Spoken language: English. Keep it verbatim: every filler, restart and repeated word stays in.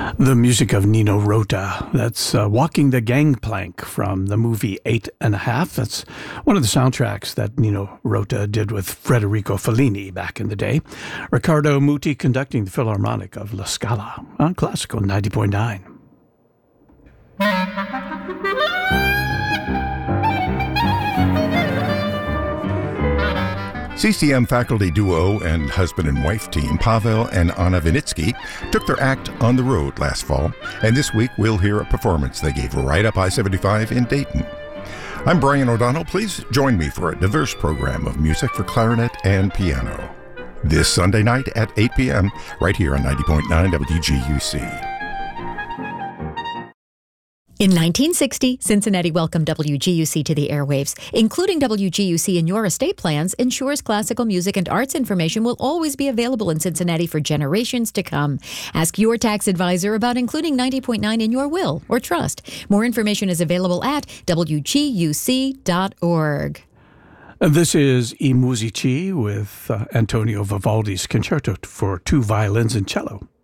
The music of Nino Rota. That's uh, Walking the Gangplank from the movie Eight and a Half. That's one of the soundtracks that Nino Rota did with Federico Fellini back in the day. Riccardo Muti conducting the Philharmonic of La Scala on Classical ninety point nine. C C M faculty duo and husband and wife team Pavel and Anna Vinitsky took their act on the road last fall, and this week we'll hear a performance they gave right up I seventy-five in Dayton. I'm Brian O'Donnell. Please join me for a diverse program of music for clarinet and piano. This Sunday night at eight p.m. right here on ninety point nine W G U C. In nineteen sixty, Cincinnati welcomed W G U C to the airwaves. Including W G U C in your estate plans ensures classical music and arts information will always be available in Cincinnati for generations to come. Ask your tax advisor about including ninety point nine in your will or trust. More information is available at W G U C dot org. This is I Musici with uh, Antonio Vivaldi's Concerto for Two Violins and Cello.